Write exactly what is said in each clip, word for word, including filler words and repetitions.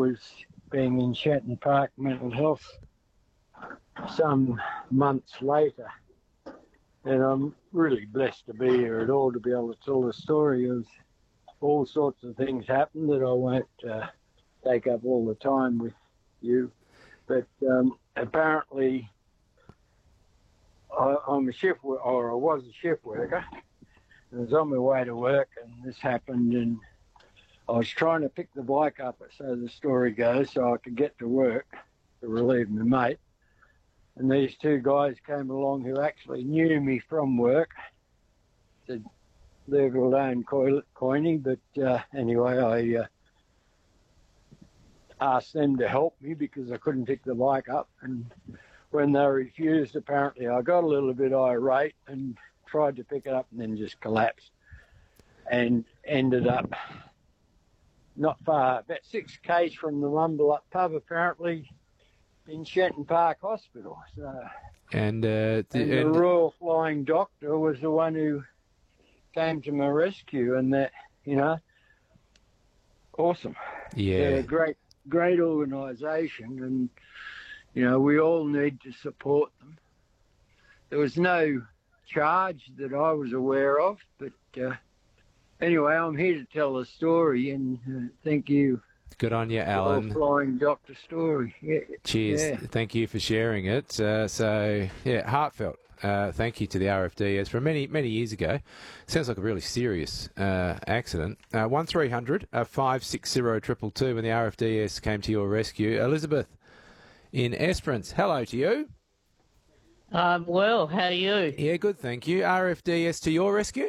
was being in Shenton Park Mental Health some months later. And I'm really blessed to be here at all to be able to tell the story of all sorts of things happen that I won't uh, take up all the time with you. But um, apparently I, I'm a shift worker, or I was a shift worker. I was on my way to work and this happened, and I was trying to pick the bike up, so the story goes, so I could get to work to relieve my mate. And these two guys came along who actually knew me from work. Said, leave it alone, Coiny. But uh, anyway, I uh, asked them to help me because I couldn't pick the bike up. And when they refused, apparently I got a little bit irate and tried to pick it up and then just collapsed. And ended up not far, about six k's from the Mumbalup pub, apparently, in Shenton Park Hospital. So, and, uh, the, and the and Royal Flying Doctor was the one who came to my rescue, and that, you know, awesome. Yeah. They're a great, great organisation, and, you know, we all need to support them. There was no charge that I was aware of, but uh, anyway, I'm here to tell the story, and uh, thank you. Good on you, Alan. Flying Doctor story. Yeah. Cheers. Yeah. Thank you for sharing it. Uh, so, yeah, heartfelt. Uh, thank you to the R F D S from many, many years ago. Sounds like a really serious uh, accident. Uh, one three hundred five six zero two two two when the R F D S came to your rescue. Elizabeth in Esperance, hello to you. I'm well, how are you? Yeah, good, thank you. R F D S to your rescue?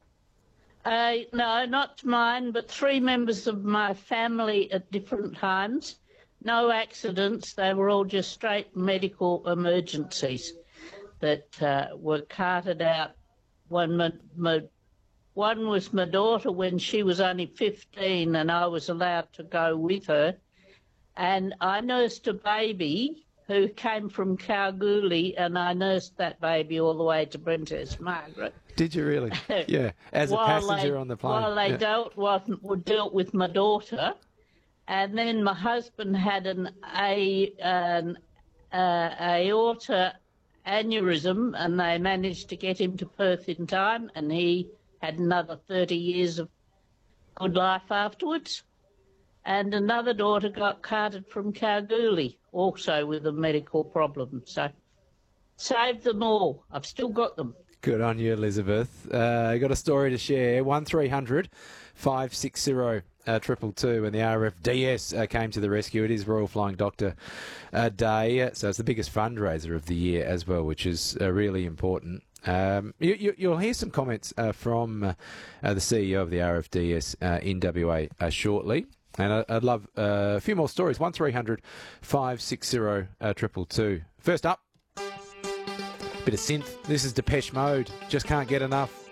Uh, no, not mine, but three members of my family at different times. No accidents. They were all just straight medical emergencies that uh, were carted out. One, my, my, one was my daughter when she was only fifteen and I was allowed to go with her. And I nursed a baby who came from Kalgoorlie, and I nursed that baby all the way to Princess Margaret. Did you really? Yeah, as a passenger they, on the plane. While they yeah. dealt, with, dealt with my daughter, and then my husband had an, a, an uh, aorta aneurysm, and they managed to get him to Perth in time, and he had another thirty years of good life afterwards. And another daughter got carted from Kalgoorlie, also with a medical problem. So saved them all. I've still got them. Good on you, Elizabeth. Uh, you got a story to share. one three hundred five six zero two two two when the R F D S uh, came to the rescue. It is Royal Flying Doctor uh, Day, so it's the biggest fundraiser of the year as well, which is uh, really important. Um, you, you, you'll hear some comments uh, from uh, uh, the C E O of the R F D S uh, in W A uh, shortly. And I, I'd love uh, a few more stories. one three hundred five six zero two two two. First up, bit of synth. This is Depeche Mode. Just can't get enough.